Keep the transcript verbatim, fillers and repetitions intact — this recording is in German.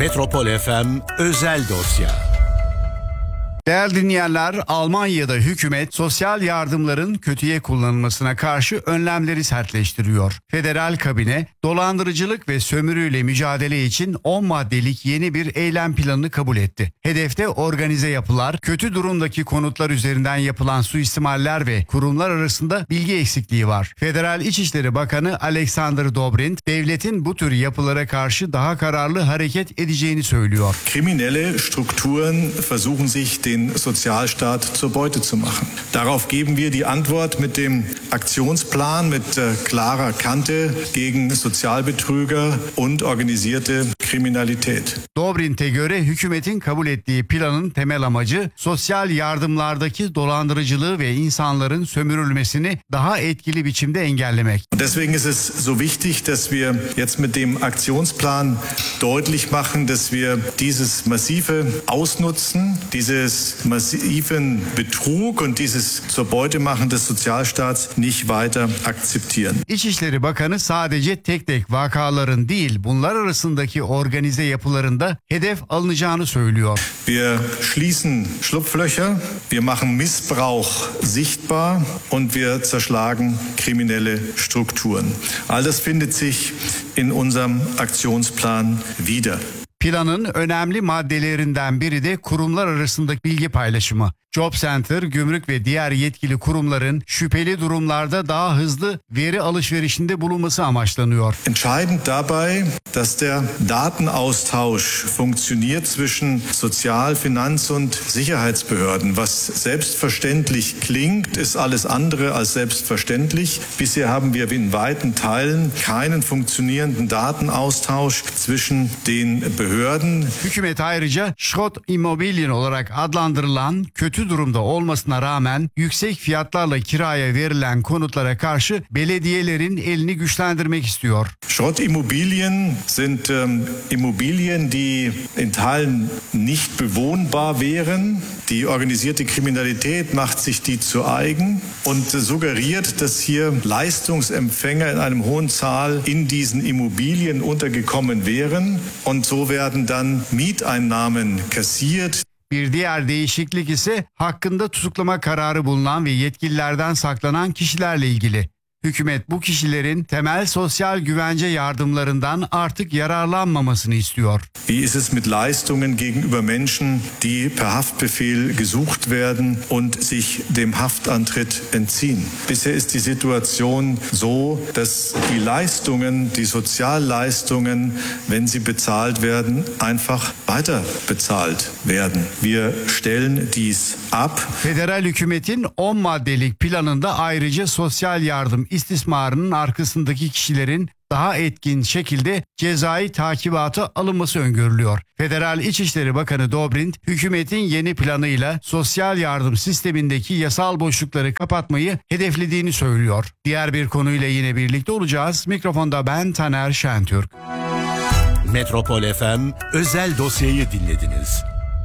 Metropol F M özel dosya. Değerli dinleyenler, Almanya'da hükümet sosyal yardımların kötüye kullanılmasına karşı önlemleri sertleştiriyor. Federal kabine dolandırıcılık ve sömürüyle mücadele için on maddelik yeni bir eylem planını kabul etti. Hedefte organize yapılar, kötü durumdaki konutlar üzerinden yapılan suistimaller ve kurumlar arasında bilgi eksikliği var. Federal İçişleri Bakanı Alexander Dobrindt, devletin bu tür yapılara karşı daha kararlı hareket edeceğini söylüyor. Kriminelle Strukturen versuchen sich den Sozialstaat zur Beute zu machen. Darauf geben wir die Antwort mit dem Aktionsplan mit klarer Kante gegen Sozialbetrüger und organisierte Kriminalität. Dobrindt'e göre hükümetin kabul ettiği planın temel amacı sosyal yardımlardaki dolandırıcılığı ve insanların sömürülmesini daha etkili biçimde engellemek. Deswegen ist es so wichtig, dass wir jetzt mit dem Aktionsplan deutlich machen, dass wir dieses massive Ausnutzen, dieses massiven Betrug und dieses zur Beute machen des Sozialstaats nicht weiter akzeptieren. İçişleri Bakanı sadece tek tek vakaların değil, bunlar arasındaki organize yapılarında hedef alınacağını söylüyor. Wir schließen Schlupflöcher, wir machen Missbrauch sichtbar und wir zerschlagen kriminelle Strukturen. All das findet sich in unserem Aktionsplan wieder. Planın önemli maddelerinden biri de kurumlar arasındaki bilgi paylaşımı. Job Center, gümrük ve diğer yetkili kurumların şüpheli durumlarda daha hızlı veri alışverişinde bulunması amaçlanıyor. Entscheidend dabei, dass der Datenaustausch funktioniert zwischen Sozial-, Finanz- und Sicherheitsbehörden. Was selbstverständlich klingt, ist alles andere als selbstverständlich. Bisher haben wir in weiten Teilen keinen funktionierenden Datenaustausch zwischen den Behörden. Hükümet ayrıca Schrott Immobilien olarak adlandırılan kötü durumda olmasına rağmen yüksek fiyatlarla kiraya verilen konutlara karşı belediyelerin elini güçlendirmek istiyor. Schrottimmobilien sind ähm, Immobilien, die in Teilen nicht bewohnbar wären. Die organisierte Kriminalität macht sich die zu eigen und suggeriert, dass hier Leistungsempfänger in einem hohen Zahl in diesen Immobilien untergekommen wären und so werden dann Mieteinnahmen kassiert. Bir diğer değişiklik ise hakkında tutuklama kararı bulunan ve yetkililerden saklanan kişilerle ilgili. Hükümet bu kişilerin temel sosyal güvence yardımlarından artık yararlanmamasını istiyor. Wie ist es mit Leistungen gegenüber Menschen, die per Haftbefehl gesucht werden und sich dem Haftantritt entziehen? Bisher ist die Situation so, dass die Leistungen, die Sozialleistungen, wenn sie bezahlt werden, einfach weiter bezahlt werden. Wir stellen dies ab. Federal hükümetin on maddelik planında ayrıca sosyal yardım istismarının arkasındaki kişilerin daha etkin şekilde cezai takibata alınması öngörülüyor. Federal İçişleri Bakanı Dobrindt, hükümetin yeni planıyla sosyal yardım sistemindeki yasal boşlukları kapatmayı hedeflediğini söylüyor. Diğer bir konuyla yine birlikte olacağız. Mikrofonda ben Taner Şentürk. Metropol F M özel dosyayı dinlediniz.